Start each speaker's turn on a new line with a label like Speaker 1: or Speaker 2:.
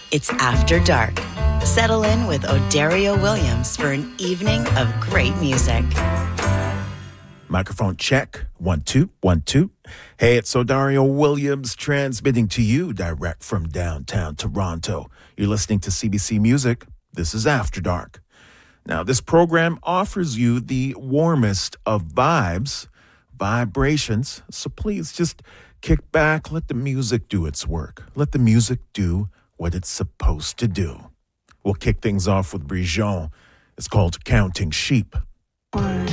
Speaker 1: It's After Dark. Settle in with Odario Williams for an evening of great music.
Speaker 2: Microphone check. 1, 2, 1, 2. Hey, it's Odario Williams transmitting to you direct from downtown Toronto. You're listening to CBC Music. This is After Dark. Now, this program offers you the warmest of vibes, vibrations. So please just kick back, let the music do its work. Let the music do what it's supposed to do. We'll kick things off with Brijon. It's called Counting Sheep.
Speaker 3: 1,